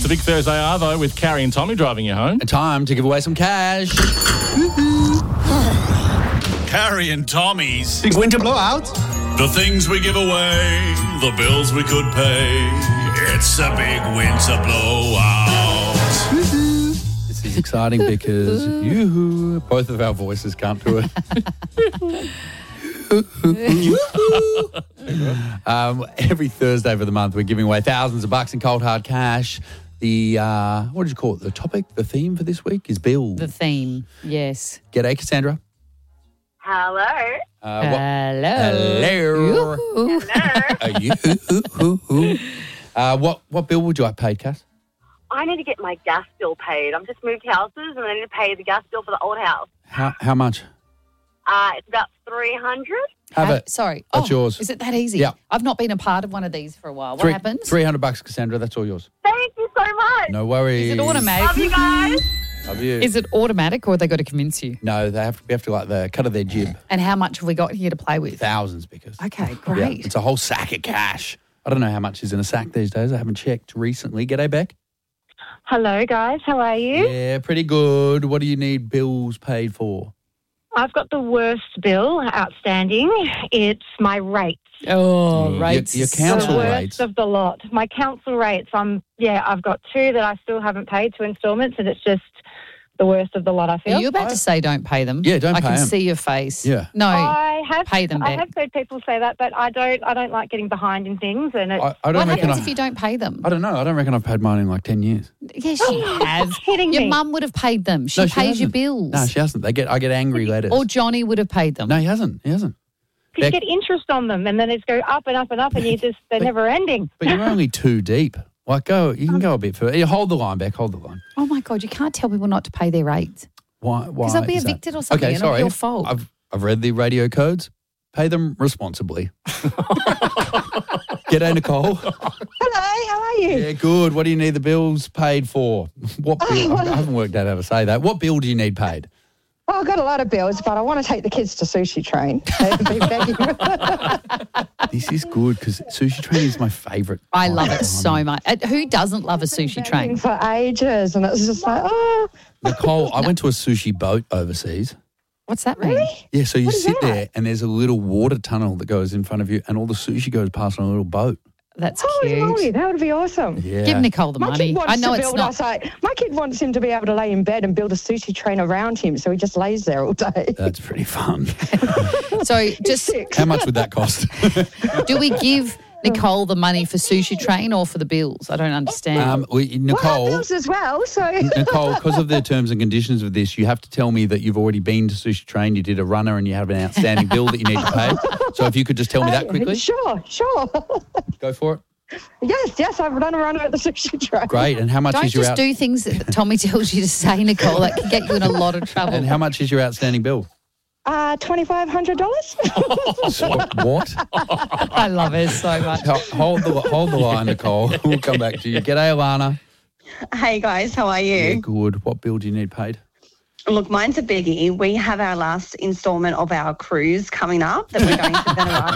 It's a big Thursday arvo with Carrie and Tommy driving you home. And time to give away some cash. Carrie and Tommy's. Big winter blowout. The things we give away, the bills we could pay. It's a big winter blowout. This is exciting because both of our voices can't do it. Every Thursday of the month, we're giving away thousands of bucks in cold hard cash. The what did you call it? The topic, the theme for this week is bills. The theme, yes. G'day, Cassandra. Hello. Hello. What bill would you like paid, Cass? I need to get my gas bill paid. I've just moved houses and I need to pay the gas bill for the old house. How much? It's about $300. Have it. Sorry. That's yours. Is it that easy? Yeah. I've not been a part of one of these for a while. What happens? $300, Cassandra. That's all yours. Thank you so much. No worries. Is it automatic? Love you guys. Love you. Is it automatic or have they got to convince you? No, we have to like the cut of their jib. And how much have we got here to play with? Thousands because. Okay, Yeah, great. it's a whole sack of cash. I don't know how much is in a sack these days. I haven't checked recently. G'day, Beck. Hello, guys. How are you? Yeah, pretty good. What do you need bills paid for? I've got the worst bill outstanding. It's my rates. Oh, rates. Your The council worst rates. of the lot. My council rates. I've got 2 that I still haven't paid, 2 instalments, and it's just the worst of the lot, I feel. Are you about to say don't pay them? Yeah, don't I pay can them. see your face. Yeah. No, I have pay them I back. have heard people say that, but I don't like getting behind in things, and it's, I don't What reckon. happens if you don't pay them? I don't know. I don't reckon I've paid mine in like 10 years. Yes, you have. kidding Your me. mum would have paid them. She No, pays your hasn't. bills. No, she hasn't. I get angry letters. Or Johnny would have paid them. No, he hasn't. He hasn't. you get interest on them, and then it's go up and up and up, and they're never ending. But you're only 2 deep. Like, you can go a bit further. You hold the line, Beck. Hold the line. Oh, my God, you can't tell people not to pay their rates. Why? Because they'll be is that? evicted or something. Okay, and sorry. not your fault. I've read the radio codes. Pay them responsibly. G'day, Nicole. Hello, how are you? Yeah, good. What do you need the bills paid for? What bill? I haven't worked out how to say that. What bill do you need paid? Oh, I've got a lot of bills, but I want to take the kids to Sushi Train. They've been begging. This is good because Sushi Train is my favourite. I love it so much. Who doesn't love a sushi train? For ages, and it's just like, oh. Nicole, I went to a sushi boat overseas. What's that mean? Yeah, so you What is sit that? there and there's a little water tunnel that goes in front of you and all the sushi goes past on a little boat. That's Holy moly, cute. that would be awesome. Yeah. Give Nicole the My money. kid wants I know to it's build not. my kid wants him to be able to lay in bed and build a sushi train around him, so he just lays there all day. That's pretty fun. So just How much would that cost? do we give Nicole the money for sushi train or for the bills? I don't understand. Well, Nicole, bills as well, so. Nicole, because of the terms and conditions of this, you have to tell me that you've already been to Sushi Train, you did a runner and you have an outstanding bill that you need to pay. So if you could just tell me that quickly. Sure. Go for it. Yes, I've run a runner at the sushi train. Great. And how much Don't is your just do things that Tommy tells you to say, Nicole. That can get you in a lot of trouble. and how much is your outstanding bill? $2,500. So, what? I love her so much. Hold the line, Nicole. We'll come back to you. G'day, Alana. Hey guys, how are you? Yeah, good. What bill do you need paid? Look, mine's a biggie. We have our last instalment of our cruise coming up that we're going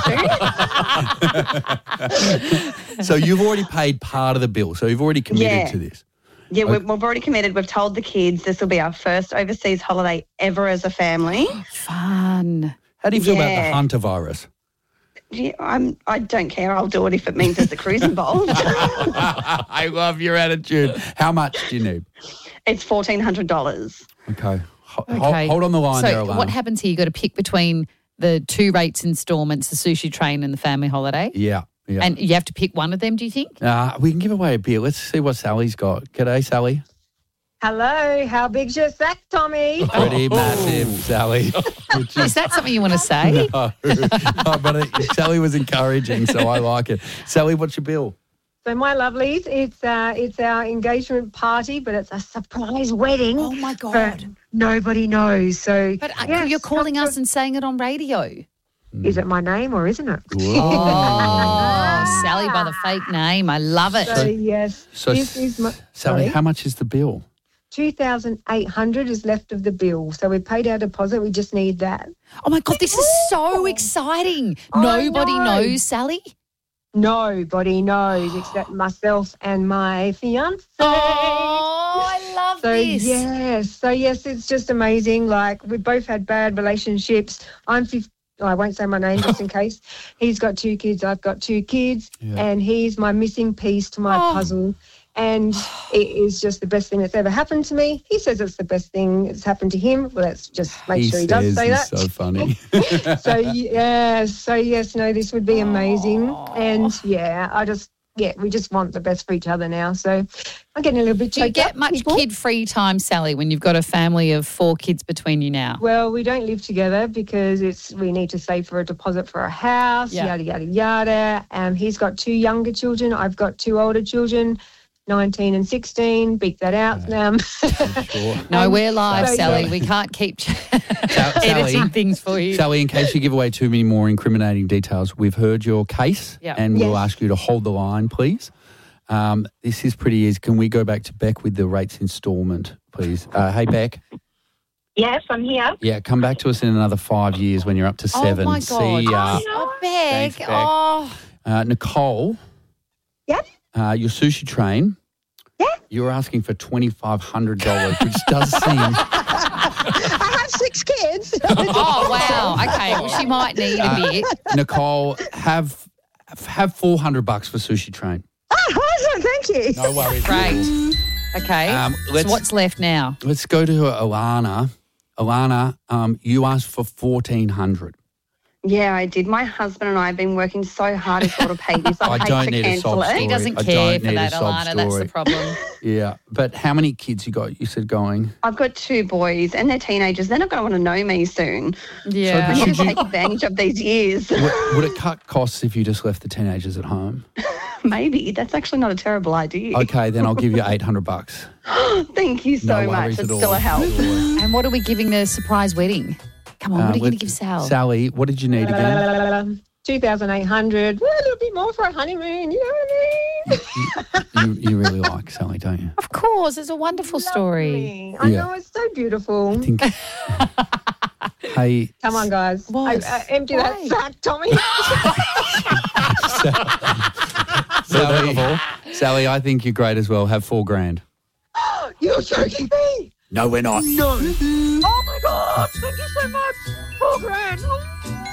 to Vanuatu. So you've already paid part of the bill. So you've already committed to this. Yeah, we've already committed. We've told the kids this will be our first overseas holiday ever as a family. Fun. How do you feel about the Yeah. Hunter virus? Yeah, I don't care. I'll do it if it means there's a cruise involved. I love your attitude. How much do you need? It's $1,400. Okay. Okay. Hold on the line so there, Alana. what happens here? You've got to pick between the 2 rates instalments, the sushi train and the family holiday. Yeah. And you have to pick one of them, do you think? We can give away a beer. Let's see what Sally's got. G'day, Sally. Hello, how big's your sack, Tommy? Pretty massive, Sally. Is that something you want to say? No, but Sally was encouraging, so I like it. Sally, what's your bill? So my lovelies, it's our engagement party, but it's a surprise wedding. Oh, my But God. nobody knows. So, But yes, you're calling us and saying it on radio. Is it my name or isn't it? Oh, Sally by the fake name. I love it. So yes, So, this is my, Sally, sorry. how much is the bill? 2,800 is left of the bill. So we paid our deposit. We just need that. Oh, my God, this is so exciting. I Nobody know. knows, Sally? Nobody knows except myself and my fiance. Oh, I love this. Yes, it's just amazing. Like, we both had bad relationships. I'm 50. I won't say my name just in case. He's got 2 kids. I've got 2 kids. Yeah. And he's my missing piece to my puzzle. And it is just the best thing that's ever happened to me. He says it's the best thing that's happened to him. Well, let's just make sure he does say that. So funny. This would be amazing. And, we just want the best for each other now. So I'm getting a little bit Do you choked get up, much people. kid-free time, Sally, when you've got a family of 4 kids between you now? Well, we don't live together because we need to save for a deposit for a house, yada, yada, yada. He's got 2 younger children. I've got 2 older children, 19 and 16. Beat that out. No, we're live, so, Sally. yeah. We can't keep editing things for you. Sally, in case you give away too many more incriminating details, we've heard your case and we'll ask you to hold the line, please. This is pretty easy. Can we go back to Beck with the rates instalment, please? Hey, Beck. Yes, I'm here. Yeah, come back to us in another 5 years when you're up to 7. Oh, my God. See ya. Oh, Beck. Thanks, Beck. Oh. Nicole. Yeah? Your sushi train. Yeah? You're asking for $2,500, which does seem... I have 6 kids. Oh, wow. Okay, well, she might need a bit. Nicole, have $400 for sushi train. Oh, awesome. Thank you. No worries. Great. Okay, so what's left now? Let's go to Alana. Alana, you asked for $1,400. Yeah, I did. My husband and I have been working so hard as well to pay this. I hate don't to need a cancel sob it. story. He doesn't I care don't for need that, a sob Alana. That's story. the problem. Yeah, but how many kids you got? You said going. I've got 2 boys and they're teenagers. They're not going to want to know me soon. Yeah. I need to take advantage of these years. Would it cut costs if you just left the teenagers at home? Maybe. That's actually not a terrible idea. Okay, then I'll give you $800. Thank you so No much. worries It's at still all. a help. And what are we giving the surprise wedding? Come on, what are you going to give Sal? Sally, what did you need again? 2,800. Well, a little bit more for a honeymoon. You know what I mean? You really like Sally, don't you? Of course, it's a wonderful story. I know, it's so beautiful. I think. Hey, Come on, guys. What? Empty that sack, Tommy. Sally, I think you're great as well. Have $4,000. You're joking me. No, we're not. No. Oh, my God. Thank you so much. $4,000.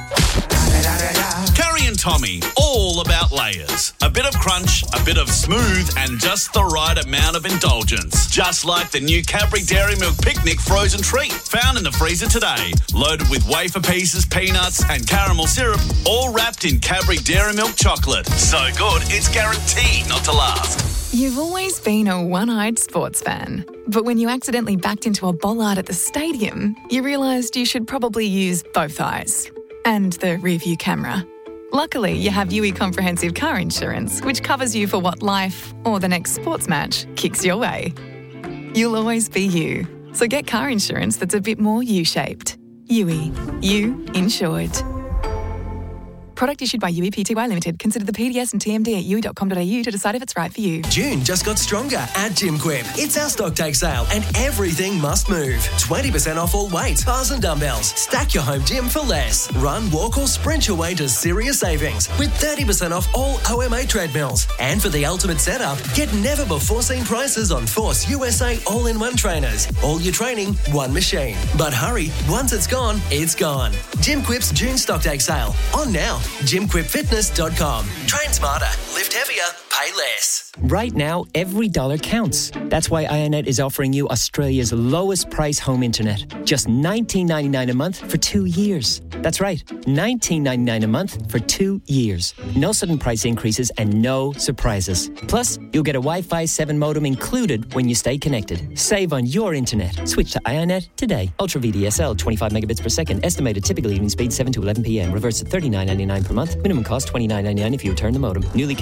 Carrie and Tommy, all about layers. A bit of crunch, a bit of smooth, and just the right amount of indulgence. Just like the new Cadbury Dairy Milk Picnic frozen treat, found in the freezer today. Loaded with wafer pieces, peanuts, and caramel syrup, all wrapped in Cadbury Dairy Milk chocolate. So good, it's guaranteed not to last. You've always been a one-eyed sports fan. But when you accidentally backed into a bollard at the stadium, you realised you should probably use both eyes. And the rear-view camera. Luckily, you have UE Comprehensive Car Insurance, which covers you for what life, or the next sports match, kicks your way. You'll always be you. So get car insurance that's a bit more U-shaped. UE. You insured. Product issued by UE Pty Limited. Consider the PDS and TMD at UE.com.au to decide if it's right for you. June just got stronger at GymQuip. It's our stock take sale and everything must move. 20% off all weights, bars and dumbbells. Stack your home gym for less. Run, walk or sprint your way to serious savings with 30% off all OMA treadmills. And for the ultimate setup, get never before seen prices on Force USA all-in-one trainers. All your training, one machine. But hurry, once it's gone, it's gone. GymQuip's June stock take sale. On now. GymQuipFitness.com. Train smarter, lift heavier, pay less. Right now, every dollar counts. That's why Ionet is offering you Australia's lowest price home internet. Just $19.99 a month for 2 years. That's right, $19.99 a month for 2 years. No sudden price increases and no surprises. Plus, you'll get a Wi-Fi 7 modem included when you stay connected. Save on your internet. Switch to Ionet today. Ultra VDSL, 25 megabits per second. Estimated typical evening speed 7 to 11 p.m. Reverse to $39.99 per month. Minimum cost $29.99 if you return the modem. Newly connected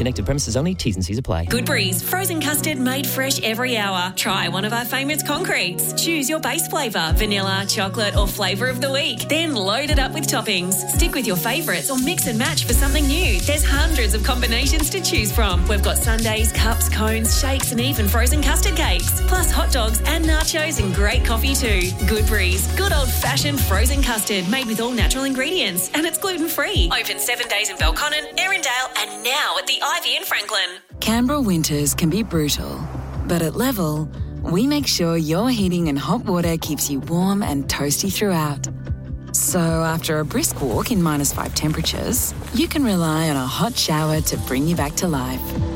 Connected premises only. T's and C's apply. Goodberry's frozen custard made fresh every hour. Try one of our favourite concretes. Choose your base flavour, vanilla, chocolate or flavour of the week. Then load it up with toppings. Stick with your favourites or mix and match for something new. There's hundreds of combinations to choose from. We've got sundaes, cups, cones, shakes and even frozen custard cakes. Plus hot dogs and nachos and great coffee too. Goodberry's, good old-fashioned frozen custard made with all natural ingredients and it's gluten-free. Open 7 days in Belconnen, Erindale and now at the Ivy in Franklin. Canberra winters can be brutal, but at Level, we make sure your heating and hot water keeps you warm and toasty throughout. So after a brisk walk in -5 temperatures, you can rely on a hot shower to bring you back to life.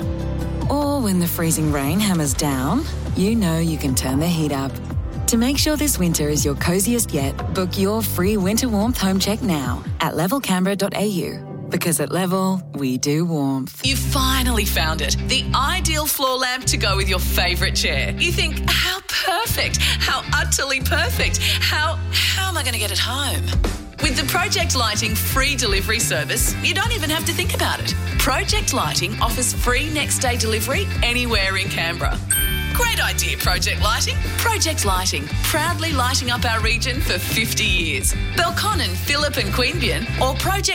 Or when the freezing rain hammers down, you know you can turn the heat up. To make sure this winter is your coziest yet, book your free winter warmth home check now at levelcanberra.au. Because at Level, we do warmth. You finally found it. The ideal floor lamp to go with your favourite chair. You think, how perfect, how utterly perfect, how am I going to get it home? With the Project Lighting free delivery service, you don't even have to think about it. Project Lighting offers free next day delivery anywhere in Canberra. Great idea, Project Lighting. Project Lighting, proudly lighting up our region for 50 years. Belconnen, Phillip and Queanbeyan or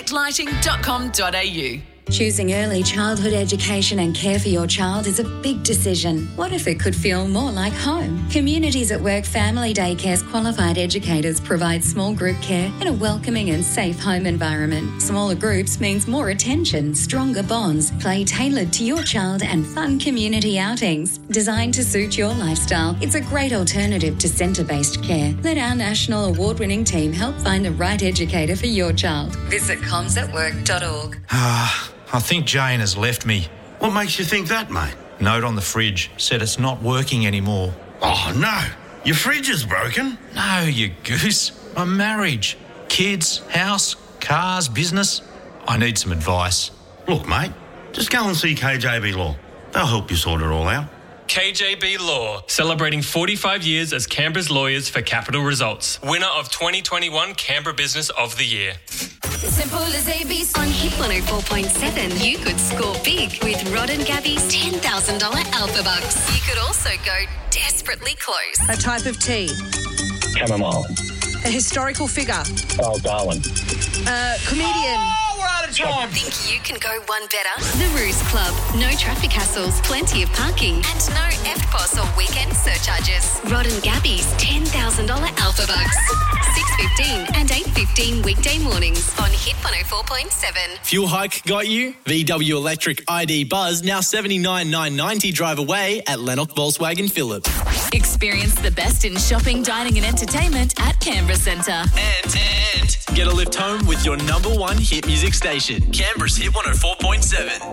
projectlighting.com.au. Choosing early childhood education and care for your child is a big decision. What if it could feel more like home? Communities at Work Family Daycare's qualified educators provide small group care in a welcoming and safe home environment. Smaller groups means more attention, stronger bonds, play tailored to your child and fun community outings. Designed to suit your lifestyle, it's a great alternative to centre-based care. Let our national award-winning team help find the right educator for your child. Visit comsatwork.org. I think Jane has left me. What makes you think that, mate? Note on the fridge said it's not working anymore. Oh, no. Your fridge is broken? No, you goose. My marriage, kids, house, cars, business. I need some advice. Look, mate, just go and see KJB Law. They'll help you sort it all out. KJB Law, celebrating 45 years as Canberra's lawyers for capital results. Winner of 2021 Canberra Business of the Year. Simple as ABC. On Hit 104.7, you could score big with Rod and Gabby's $10,000 Alpha Bucks. You could also go desperately close. A type of tea. Chamomile. A historical figure. Oh, Darwin. Comedian. Oh, we're out of time. Think you can go one better? The Ruse Club. No traffic hassles, plenty of parking, and no EFTPOS or weekend surcharges. Rod and Gabby's $10,000 Alpha Bucks. 6:15 and 8:15 weekday mornings on Hit 104.7. Fuel hike got you? VW Electric ID Buzz now $79,990 drive away at Lennox Volkswagen Phillip. Experience the best in shopping, dining and entertainment at Canberra Centre. And get a lift home with your number one hit music station, Canberra's Hit 104.7.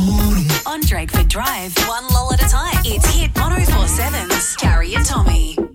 On Drakeford Drive, one lull at a time. It's Hit 104.7's Carrie and Tommy.